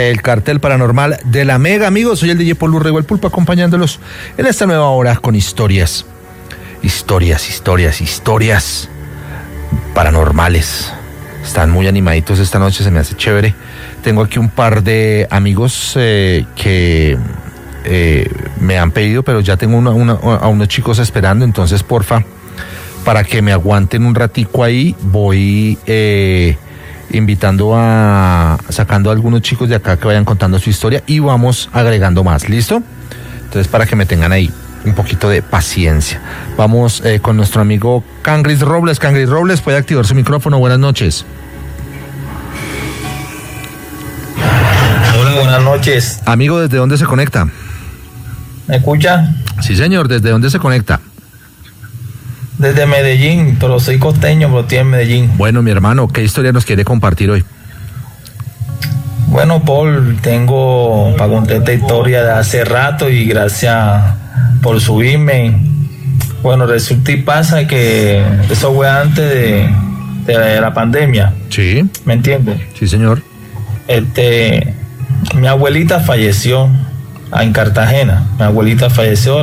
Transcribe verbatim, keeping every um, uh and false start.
el cartel paranormal de la Mega. Amigos, soy el D J Paul Urrego, el Pulpo, acompañándolos en esta nueva hora con historias, historias, historias, historias paranormales. Están muy animaditos esta noche, se me hace chévere. Tengo aquí un par de amigos eh, que eh, me han pedido, pero ya tengo una, una, a unos chicos esperando, entonces porfa, para que me aguanten un ratico ahí, voy eh, invitando a, sacando a algunos chicos de acá que vayan contando su historia y vamos agregando más, ¿listo? Entonces para que me tengan ahí un poquito de paciencia. Vamos eh, con nuestro amigo Cangris Robles. Cangris Robles, puede activar su micrófono. Buenas noches. Hola, buenas noches. Amigo, ¿desde dónde se conecta? ¿Me escucha? Sí, señor, ¿desde dónde se conecta? Desde Medellín, pero soy costeño, pero estoy en Medellín. Bueno, mi hermano, ¿qué historia nos quiere compartir hoy? Bueno, Paul, tengo para contar esta historia de hace rato y gracias por subirme. Bueno, resulta y pasa que eso fue antes de, de la pandemia. Sí. ¿Me entiendes? Sí, señor. Este, mi abuelita falleció en Cartagena. Mi abuelita falleció.